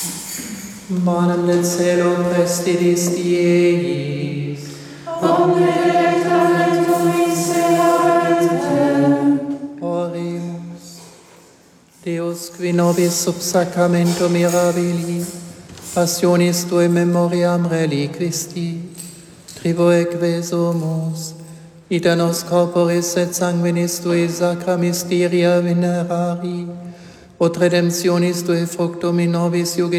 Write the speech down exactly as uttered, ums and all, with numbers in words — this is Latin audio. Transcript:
Manem del cielo prestidis dies, omne delectamentum in se abentem. Oremus. Deus, qui nobis sub sacramentum mirabili, passionis Tui memoriam reliquisti, trivoque sumus, ita nos corporis et sanguinis Tui sacra mysteria venerari, ut redemptionis Tui fructum in nobis